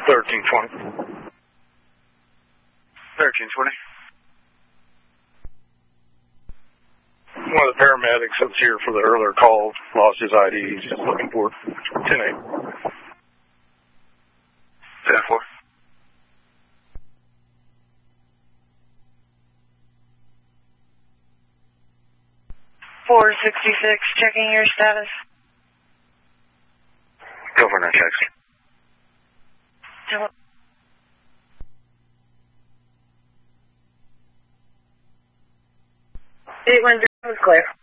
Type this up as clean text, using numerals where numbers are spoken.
1320. 1320. One of the paramedics that's here for the earlier call lost his ID. He's just looking for it. 10-8. 10-4. 466, checking your status. Go for no checks. 810 was clear.